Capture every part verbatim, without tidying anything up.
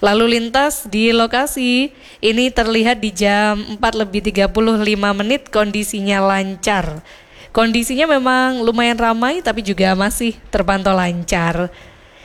Lalu lintas di lokasi ini terlihat di jam empat lebih tiga puluh lima menit kondisinya lancar. Kondisinya memang lumayan ramai tapi juga masih terpantau lancar.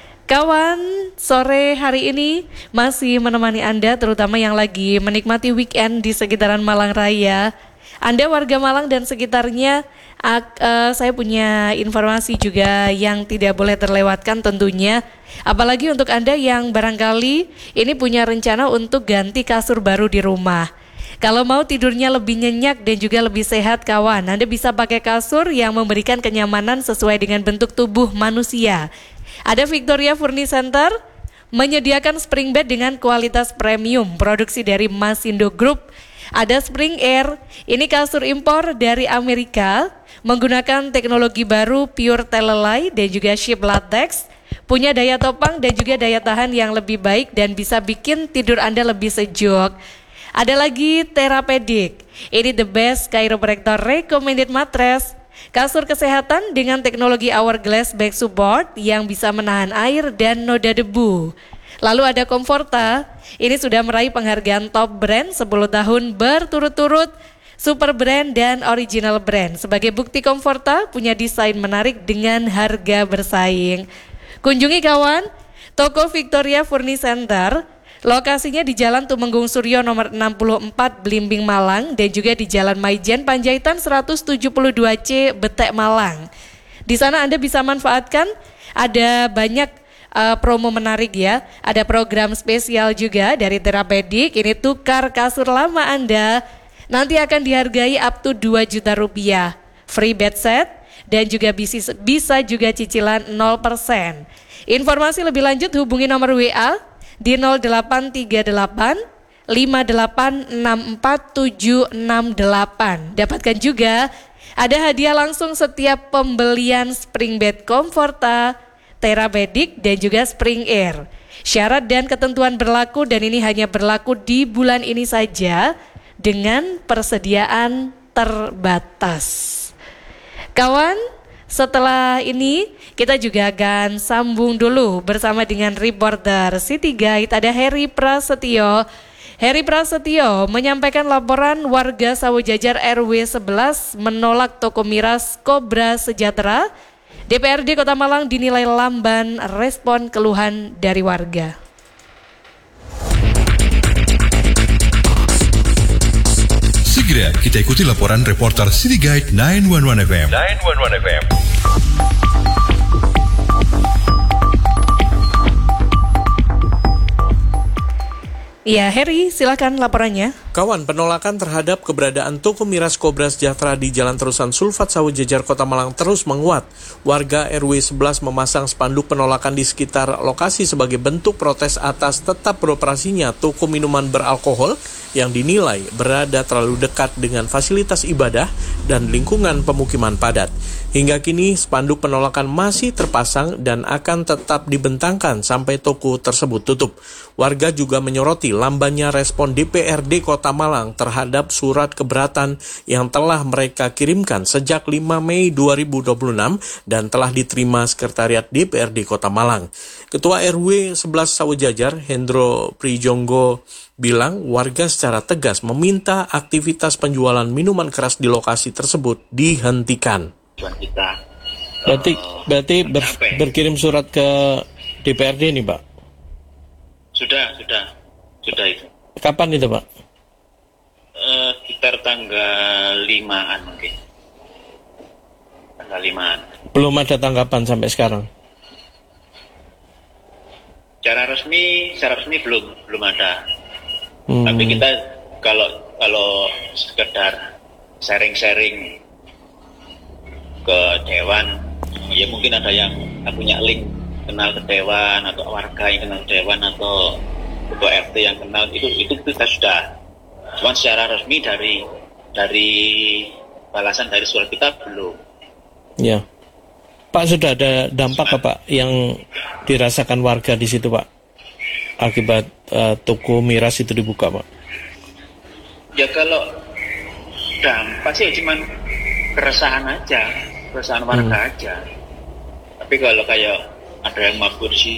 Kawan, sore hari ini masih menemani Anda terutama yang lagi menikmati weekend di sekitaran Malang Raya. Anda warga Malang dan sekitarnya, uh, uh, saya punya informasi juga yang tidak boleh terlewatkan tentunya. Apalagi untuk Anda yang barangkali ini punya rencana untuk ganti kasur baru di rumah. Kalau mau tidurnya lebih nyenyak dan juga lebih sehat kawan, Anda bisa pakai kasur yang memberikan kenyamanan sesuai dengan bentuk tubuh manusia. Ada Victoria Furniture Center menyediakan spring bed dengan kualitas premium produksi dari Masindo Group. Ada Spring Air, ini kasur impor dari Amerika menggunakan teknologi baru pure telelai dan juga sheep latex. Punya daya topang dan juga daya tahan yang lebih baik dan bisa bikin tidur Anda lebih sejuk. Ada lagi Therapedic, ini the best chiropractor recommended mattress. Kasur kesehatan dengan teknologi Hourglass back support yang bisa menahan air dan noda debu. Lalu ada Comforta, ini sudah meraih penghargaan top brand sepuluh tahun berturut-turut, super brand dan original brand. Sebagai bukti Comforta punya desain menarik dengan harga bersaing. Kunjungi kawan, toko Victoria Furniture Center. Lokasinya di Jalan Tumenggung Suryo nomor enam puluh empat Blimbing Malang dan juga di Jalan Maijen Panjaitan seratus tujuh puluh dua C Betek Malang. Di sana Anda bisa manfaatkan, ada banyak uh, promo menarik ya. Ada program spesial juga dari Therapedic, ini tukar kasur lama Anda. Nanti akan dihargai up to dua juta rupiah. Free bed set dan juga bisa, bisa juga cicilan nol persen. Informasi lebih lanjut hubungi nomor W A di nol delapan tiga delapan lima delapan enam empat tujuh enam delapan. Dapatkan juga ada hadiah langsung setiap pembelian Spring Bed Comforta, Therapedic dan juga Spring Air. Syarat dan ketentuan berlaku dan ini hanya berlaku di bulan ini saja dengan persediaan terbatas. Kawan, setelah ini kita juga akan sambung dulu bersama dengan reporter City Guide, ada Heri Prasetyo. Heri Prasetyo menyampaikan laporan warga Sawojajar R W sebelas menolak toko miras Kobra Sejahtera. D P R D Kota Malang dinilai lamban respon keluhan dari warga. Segera kita ikuti laporan reporter City Guide sembilan satu satu F M. sembilan satu satu F M. Ya, Heri, silakan laporannya. Kawan, penolakan terhadap keberadaan toko miras Kobra Sejahtera di Jalan Terusan Sulfat Sawojajar Kota Malang terus menguat. Warga R W sebelas memasang spanduk penolakan di sekitar lokasi sebagai bentuk protes atas tetap beroperasinya toko minuman beralkohol yang dinilai berada terlalu dekat dengan fasilitas ibadah dan lingkungan pemukiman padat. Hingga kini spanduk penolakan masih terpasang dan akan tetap dibentangkan sampai toko tersebut tutup. Warga juga menyoroti lambannya respon D P R D Kota Malang terhadap surat keberatan yang telah mereka kirimkan sejak lima Mei dua ribu dua puluh enam dan telah diterima Sekretariat D P R D Kota Malang. Ketua R W sebelas Sawojajar, Hendro Prijonggo, bilang warga secara tegas meminta aktivitas penjualan minuman keras di lokasi tersebut dihentikan. Kita, berarti uh, berarti ber, berkirim surat ke D P R D nih, Pak? Sudah, sudah, sudah itu. Kapan itu, Pak? Uh, sekitar tanggal limaan mungkin. Tanggal limaan. Belum ada tanggapan sampai sekarang? Secara resmi, secara resmi belum, belum ada. Hmm. Tapi kita kalau kalau sekedar sharing-sharing ke dewan, ya mungkin ada yang punya link kenal ke dewan atau warga yang kenal ke dewan atau ketua R T yang kenal, itu itu kita sudah. Cuma secara resmi dari dari balasan dari surat kita belum. Ya, Pak, sudah ada dampak apa yang dirasakan warga di situ, Pak, akibat uh, toko miras itu dibuka, Pak? Ya kalau dampak sih cuma keresahan aja, keresahan warga hmm. aja. Tapi kalau kayak ada yang mabur sih